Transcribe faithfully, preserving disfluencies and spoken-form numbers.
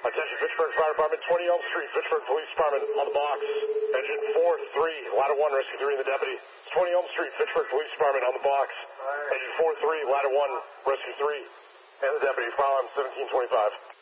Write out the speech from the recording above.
Attention, Fitchburg Fire Department, twenty Elm Street, Fitchburg Police Department on the box. Engine four three, ladder one, rescue three, and the deputy. twenty Elm Street, Fitchburg Police Department on the box. Engine four three, ladder one, rescue three, and the deputy. File on seventeen twenty-five.